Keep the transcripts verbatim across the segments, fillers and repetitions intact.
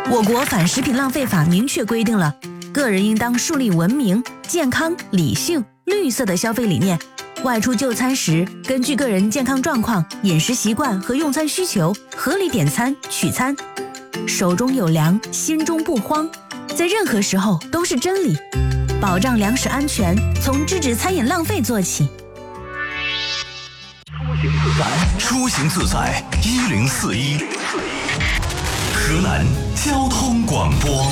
我国反食品浪费法明确规定了，个人应当树立文明、健康、理性、绿色的消费理念。外出就餐时，根据个人健康状况、饮食习惯和用餐需求，合理点餐取餐。手中有粮，心中不慌，在任何时候都是真理。保障粮食安全，从制止餐饮浪费做起。 出行自在一零四一，河南交通广播。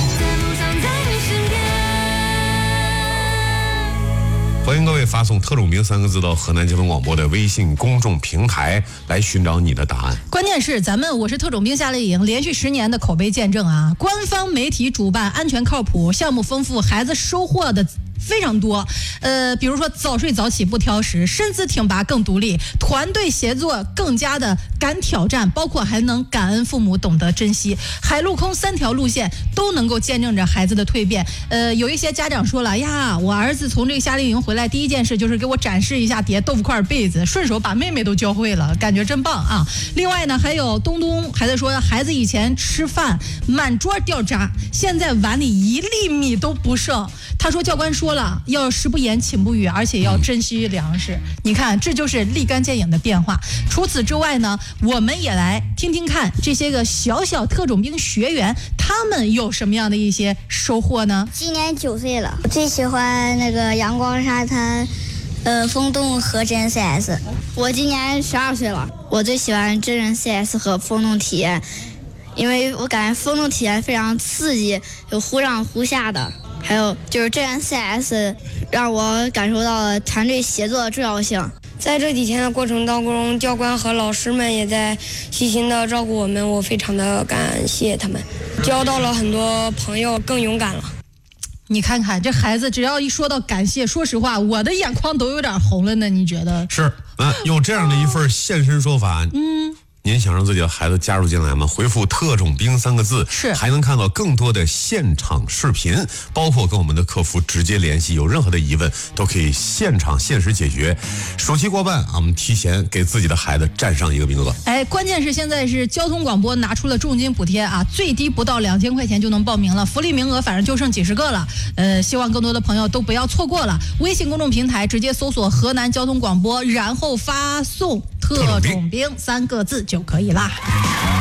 欢迎各位发送特种兵三个字到河南交通广播的微信公众平台来寻找你的答案。 关键是咱们我是特种兵夏令营连续十年的口碑见证啊，官方媒体主办，安全靠谱，项目丰富，孩子收获的非常多，呃，比如说早睡早起不挑食，身姿挺拔更独立，团队协作更加的敢挑战，包括还能感恩父母，懂得珍惜。海陆空三条路线都能够见证着孩子的蜕变。呃，有一些家长说了呀，我儿子从这个夏令营回来，第一件事就是给我展示一下叠豆腐块被子，顺手把妹妹都教会了，感觉真棒啊！另外呢，还有东东孩子说，孩子以前吃饭满桌掉渣，现在碗里一粒米都不剩。他说教官说了，要食不言寝不语，而且要珍惜粮食。你看，这就是立竿见影的变化。除此之外呢，我们也来听听看这些个小小特种兵学员，他们有什么样的一些收获呢？ 今年九岁了，我最喜欢那个阳光沙滩，呃，风洞和真人 C S。我今年十二岁了，我最喜欢真人 C S 和风洞体验，因为我感觉风洞体验非常刺激，有忽上忽下的。还有就是真人 C S 让我感受到了团队协作的重要性。 在这几天的过程当中，教官和老师们也在细心的照顾我们，我非常的感谢他们，交到了很多朋友，更勇敢了。 你看看这孩子，只要一说到感谢，说实话，我的眼眶都有点红了呢。你觉得？ 是啊，有这样的一份现身说法，嗯。您想让自己的孩子加入进来吗？回复特种兵三个字， 是还能看到更多的现场视频，包括跟我们的客服直接联系，有任何的疑问都可以现场限时解决。暑期过半啊，我们提前给自己的孩子占上一个名额。 哎，关键是现在是交通广播拿出了重金补贴啊，最低不到两千块钱就能报名了，福利名额反正就剩几十个了。呃，希望更多的朋友都不要错过了。微信公众平台直接搜索河南交通广播，然后发送特种兵三个字就可以啦。